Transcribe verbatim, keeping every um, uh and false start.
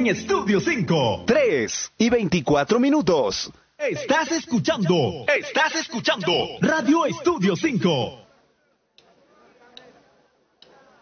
en Estudio cinco. tres y veinticuatro minutos. Estás escuchando, estás escuchando Radio Estudio cinco.